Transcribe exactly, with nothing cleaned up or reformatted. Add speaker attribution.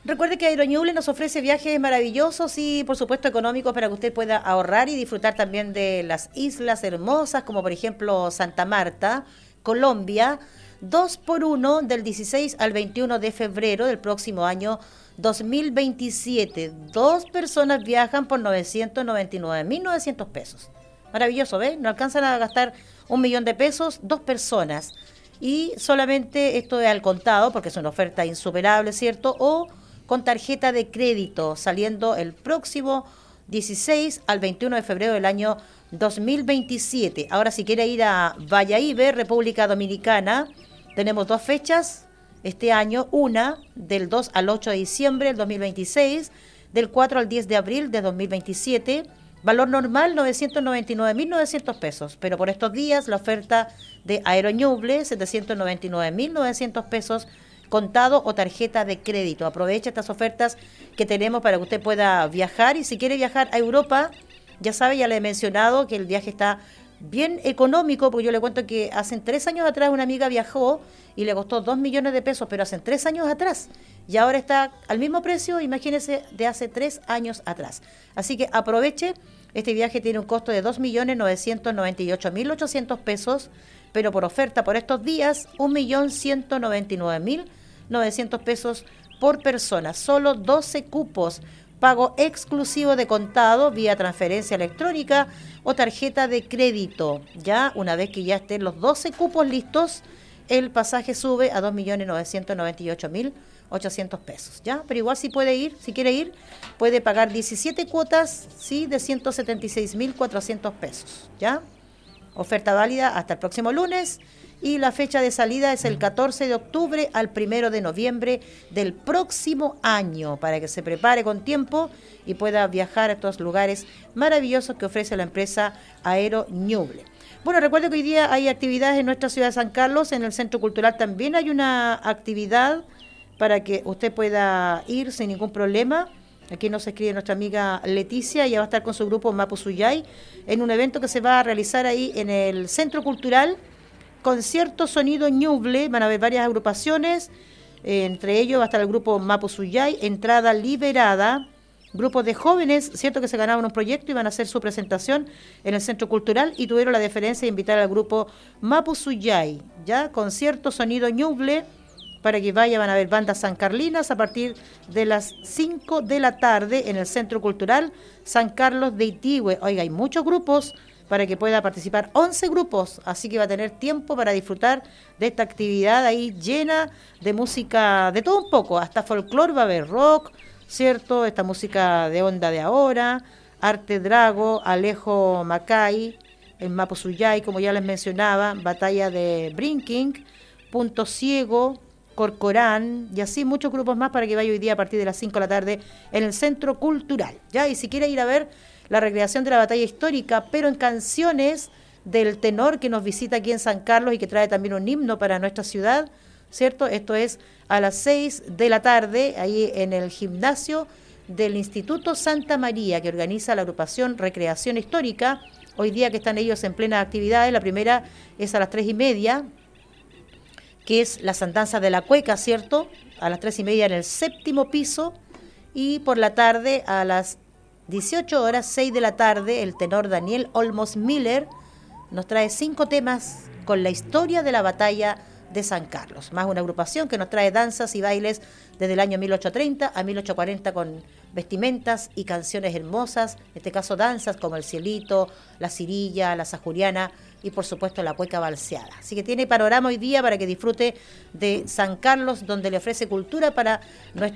Speaker 1: Recuerde que Aeroñuble nos ofrece viajes maravillosos y, por supuesto, económicos para que usted pueda ahorrar y disfrutar también de las islas hermosas, como por ejemplo Santa Marta, Colombia, dos por uno del dieciséis al veintiuno de febrero del próximo año dos mil veintisiete. Dos personas viajan por novecientos noventa y nueve mil novecientos pesos. Maravilloso, ¿ves? No alcanzan a gastar un millón de pesos, dos personas. Y solamente esto es al contado, porque es una oferta insuperable, ¿cierto? O con tarjeta de crédito, saliendo el próximo dieciséis al veintiuno de febrero del año dos mil veintisiete. Ahora, si quiere ir a Valladolid, República Dominicana, tenemos dos fechas este año, una del dos al ocho de diciembre del dos mil veintiséis, del cuatro al diez de abril de dos mil veintisiete, valor normal novecientos noventa y nueve mil novecientos pesos, pero por estos días la oferta de Aeroñuble, setecientos noventa y nueve mil novecientos pesos, contado o tarjeta de crédito. Aprovecha estas ofertas que tenemos para que usted pueda viajar, y si quiere viajar a Europa, ya sabe, ya le he mencionado que el viaje está bien económico, porque yo le cuento que hace tres años atrás una amiga viajó y le costó dos millones de pesos, pero hace tres años atrás, y ahora está al mismo precio, imagínese, de hace tres años atrás. Así que aproveche, este viaje tiene un costo de dos millones novecientos noventa y ocho mil ochocientos pesos, pero por oferta por estos días, un millón ciento noventa y nueve mil novecientos pesos por persona, solo doce cupos, pago exclusivo de contado vía transferencia electrónica o tarjeta de crédito. Ya una vez que ya estén los doce cupos listos, el pasaje sube a dos millones novecientos noventa y ocho mil ochocientos pesos, ¿ya? Pero igual si puede ir, si quiere ir, puede pagar diecisiete cuotas, sí, de ciento setenta y seis mil cuatrocientos pesos, ¿ya? Oferta válida hasta el próximo lunes, y la fecha de salida es el catorce de octubre al primero de noviembre del próximo año, para que se prepare con tiempo y pueda viajar a estos lugares maravillosos que ofrece la empresa Aeroñuble. Bueno, recuerdo que hoy día hay actividades en nuestra ciudad de San Carlos, en el Centro Cultural también hay una actividad para que usted pueda ir sin ningún problema. Aquí nos escribe nuestra amiga Leticia, ella va a estar con su grupo Mapu Suyay en un evento que se va a realizar ahí en el Centro Cultural, concierto Sonido Ñuble. Van a haber varias agrupaciones, eh, entre ellos va a estar el grupo Mapu Suyay, entrada liberada, grupos de jóvenes, cierto, que se ganaron un proyecto y van a hacer su presentación en el Centro Cultural, y tuvieron la deferencia de invitar al grupo Mapu Suyay, ya, concierto Sonido Ñuble, para que vaya. Van a haber bandas sancarlinas a partir de las cinco de la tarde en el Centro Cultural San Carlos de Itigüe. Oiga, hay muchos grupos para que pueda participar, once grupos, así que va a tener tiempo para disfrutar de esta actividad ahí llena de música, de todo un poco, hasta folclore va a haber, rock, ¿cierto? Esta música de onda de ahora, Arte Drago, Alejo Macay, el Mapu Suyay, como ya les mencionaba, Batalla de Brinking, Punto Ciego, Corcorán, y así muchos grupos más para que vaya hoy día a partir de las cinco de la tarde en el Centro Cultural, ¿ya? Y si quiere ir a ver la recreación de la batalla histórica, pero en canciones del tenor que nos visita aquí en San Carlos y que trae también un himno para nuestra ciudad, ¿cierto? Esto es a las seis de la tarde, ahí en el gimnasio del Instituto Santa María, que organiza la agrupación Recreación Histórica. Hoy día que están ellos en plena actividad, la primera es a las tres y media, que es las andanzas de la cueca, ¿cierto? A las tres y media en el séptimo piso, y por la tarde a las dieciocho horas, seis de la tarde, el tenor Daniel Olmos Miller nos trae cinco temas con la historia de la batalla de San Carlos, más una agrupación que nos trae danzas y bailes desde el año mil ochocientos treinta a mil ochocientos cuarenta con vestimentas y canciones hermosas, en este caso danzas como el cielito, la cirilla, la sajuriana y por supuesto la cueca balseada. Así que tiene panorama hoy día para que disfrute de San Carlos, donde le ofrece cultura para nuestra